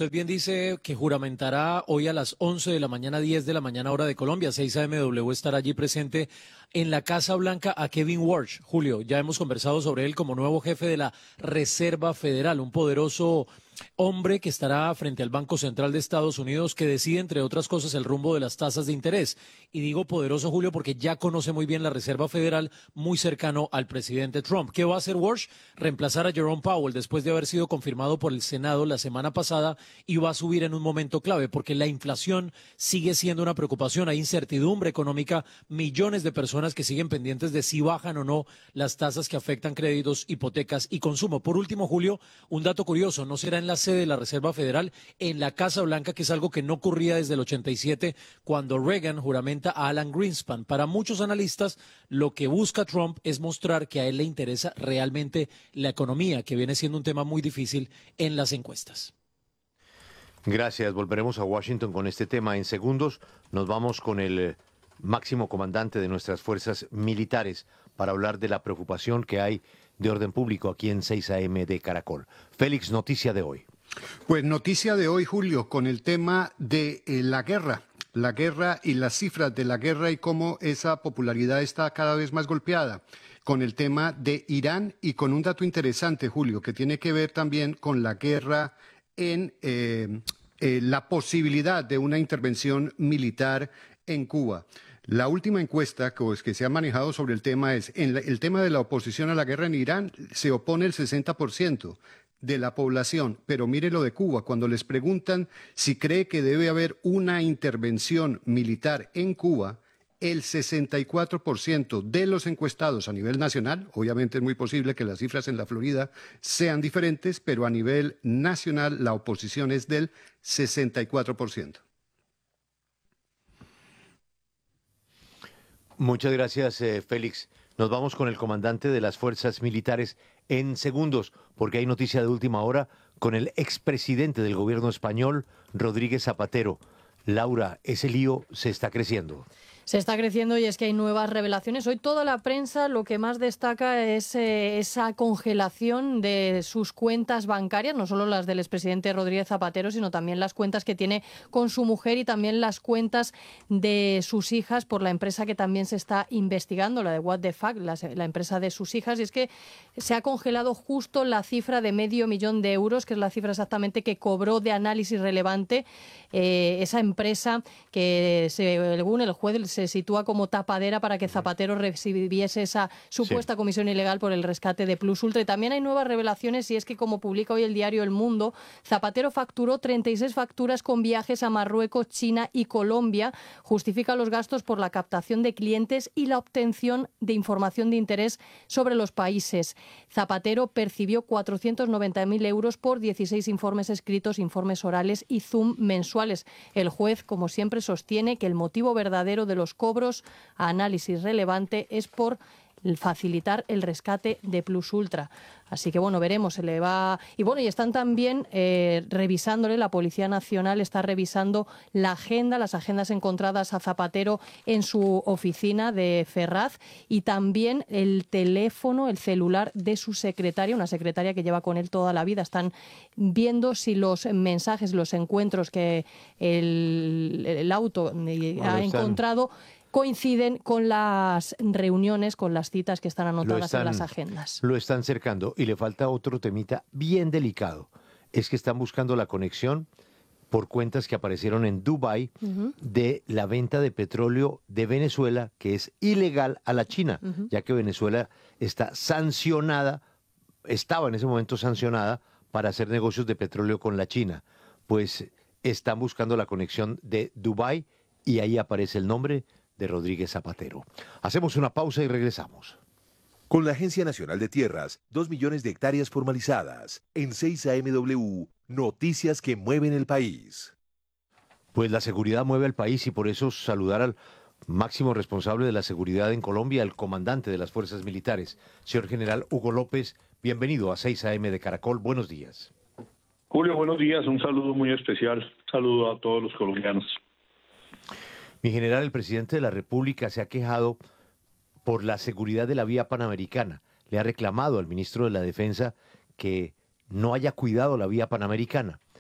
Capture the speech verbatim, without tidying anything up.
usted bien dice que juramentará hoy a las once de la mañana, diez de la mañana, hora de Colombia. seis A M W estará allí presente en la Casa Blanca a Kevin Warsh. Julio, ya hemos conversado sobre él como nuevo jefe de la Reserva Federal, un poderoso hombre que estará frente al Banco Central de Estados Unidos, que decide, entre otras cosas, el rumbo de las tasas de interés. Y digo poderoso, Julio, porque ya conoce muy bien la Reserva Federal, muy cercano al presidente Trump. ¿Qué va a hacer Warsh? Reemplazar a Jerome Powell después de haber sido confirmado por el Senado la semana pasada, y va a subir en un momento clave porque la inflación sigue siendo una preocupación. Hay incertidumbre económica, millones de personas que siguen pendientes de si bajan o no las tasas que afectan créditos, hipotecas y consumo. Por último, Julio, un dato curioso: no será en la sede de la Reserva Federal, en la Casa Blanca, que es algo que no ocurría desde el ochenta y siete, cuando Reagan juramenta a Alan Greenspan. Para muchos analistas, lo que busca Trump es mostrar que a él le interesa realmente la economía, que viene siendo un tema muy difícil en las encuestas. Gracias. Volveremos a Washington con este tema. En segundos nos vamos con el eh, máximo comandante de nuestras fuerzas militares para hablar de la preocupación que hay de orden público aquí en seis A M de Caracol. Félix, noticia de hoy. Pues noticia de hoy, Julio, con el tema de eh, la guerra. La guerra y las cifras de la guerra y cómo esa popularidad está cada vez más golpeada. Con el tema de Irán y con un dato interesante, Julio, que tiene que ver también con la guerra en eh, eh, la posibilidad de una intervención militar en Cuba. La última encuesta pues, que se ha manejado sobre el tema es, en la, el tema de la oposición a la guerra en Irán, se opone el sesenta por ciento de la población, pero mire lo de Cuba, cuando les preguntan si cree que debe haber una intervención militar en Cuba, el sesenta y cuatro por ciento de los encuestados a nivel nacional, obviamente es muy posible que las cifras en la Florida sean diferentes, pero a nivel nacional la oposición es del sesenta y cuatro por ciento. Muchas gracias, eh, Félix. Nos vamos con el comandante de las fuerzas militares en segundos, porque hay noticia de última hora con el expresidente del gobierno español, Rodríguez Zapatero. Laura, ese lío se está creciendo. Se está creciendo y es que hay nuevas revelaciones. Hoy toda la prensa lo que más destaca es eh, esa congelación de sus cuentas bancarias, no solo las del expresidente Rodríguez Zapatero, sino también las cuentas que tiene con su mujer y también las cuentas de sus hijas por la empresa que también se está investigando, la de What the Fuck, la, la empresa de sus hijas. Y es que se ha congelado justo la cifra de medio millón de euros, que es la cifra exactamente que cobró de análisis relevante eh, esa empresa que, según el juez, se sitúa como tapadera para que Zapatero recibiese esa supuesta sí. comisión ilegal por el rescate de Plus Ultra. Y también hay nuevas revelaciones, y es que, como publica hoy el diario El Mundo, Zapatero facturó treinta y seis facturas con viajes a Marruecos, China y Colombia. Justifica los gastos por la captación de clientes y la obtención de información de interés sobre los países. Zapatero percibió cuatrocientos noventa mil euros por dieciséis informes escritos, informes orales y Zoom mensuales. El juez, como siempre, sostiene que el motivo verdadero de los cobros a análisis relevante es por facilitar el rescate de Plus Ultra. Así que bueno, veremos, se le va... Y bueno, y están también eh, revisándole, la Policía Nacional está revisando la agenda, las agendas encontradas a Zapatero en su oficina de Ferraz, y también el teléfono, el celular de su secretaria, una secretaria que lleva con él toda la vida. Están viendo si los mensajes, los encuentros que el, el auto bueno, ha están... encontrado coinciden con las reuniones, con las citas que están anotadas están, en las agendas. Lo están cercando, y le falta otro temita bien delicado. Es que están buscando la conexión por cuentas que aparecieron en Dubái uh-huh. de la venta de petróleo de Venezuela, que es ilegal, a la China, uh-huh. ya que Venezuela está sancionada, estaba en ese momento sancionada para hacer negocios de petróleo con la China. Pues están buscando la conexión de Dubái, y ahí aparece el nombre de Rodríguez Zapatero. Hacemos una pausa y regresamos. Con la Agencia Nacional de Tierras, dos millones de hectáreas formalizadas. En seis A M W, noticias que mueven el país. Pues la seguridad mueve al país, y por eso saludar al máximo responsable de la seguridad en Colombia, el comandante de las fuerzas militares, señor general Hugo López. Bienvenido a seis A M de Caracol. Buenos días. Julio, buenos días. Un saludo muy especial. Un saludo a todos los colombianos. Mi general, el presidente de la República se ha quejado por la seguridad de la vía panamericana. Le ha reclamado al ministro de la Defensa que no haya cuidado la vía panamericana.